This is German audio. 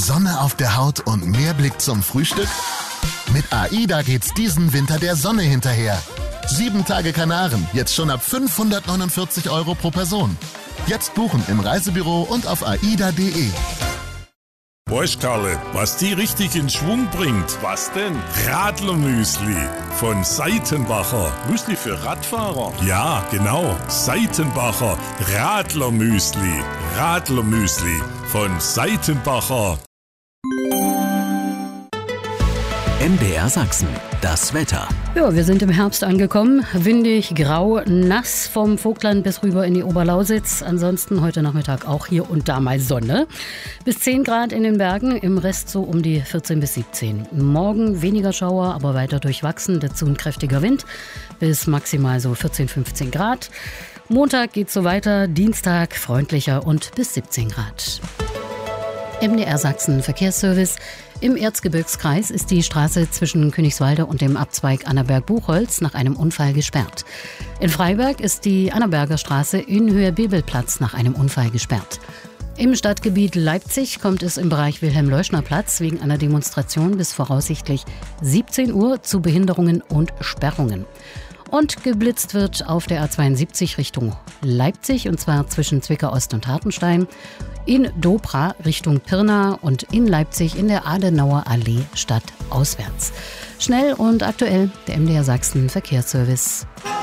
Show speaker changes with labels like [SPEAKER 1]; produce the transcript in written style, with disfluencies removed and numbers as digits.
[SPEAKER 1] Sonne auf der Haut und mehr Blick zum Frühstück? Mit AIDA geht's diesen Winter der Sonne hinterher. 7 Tage Kanaren, jetzt schon ab 549 € pro Person. Jetzt buchen im Reisebüro und auf aida.de.
[SPEAKER 2] Weißt Karle, was die richtig in Schwung bringt?
[SPEAKER 3] Was denn?
[SPEAKER 2] Radlermüsli von Seitenbacher.
[SPEAKER 3] Müsli für Radfahrer?
[SPEAKER 2] Ja, genau. Seitenbacher Radlermüsli. Radlermüsli von Seitenbacher.
[SPEAKER 4] MDR Sachsen, das Wetter.
[SPEAKER 5] Ja, wir sind im Herbst angekommen. Windig, grau, nass vom Vogtland bis rüber in die Oberlausitz. Ansonsten heute Nachmittag auch hier und da mal Sonne. Bis 10 Grad in den Bergen, im Rest so um die 14 bis 17. Morgen weniger Schauer, aber weiter durchwachsen. Dazu ein kräftiger Wind bis maximal so 14, 15 Grad. Montag geht's so weiter, Dienstag freundlicher und bis 17 Grad. MDR Sachsen Verkehrsservice. Im Erzgebirgskreis ist die Straße zwischen Königswalde und dem Abzweig Annaberg-Buchholz nach einem Unfall gesperrt. In Freiberg ist die Annaberger Straße in Höhe Bebelplatz nach einem Unfall gesperrt. Im Stadtgebiet Leipzig kommt es im Bereich Wilhelm-Leuschner-Platz wegen einer Demonstration bis voraussichtlich 17 Uhr zu Behinderungen und Sperrungen. Und geblitzt wird auf der A72 Richtung Leipzig, und zwar zwischen Zwickau-Ost und Hartenstein, in Dobra Richtung Pirna und in Leipzig in der Adenauer Allee stadtauswärts. Schnell und aktuell der MDR Sachsen Verkehrsservice.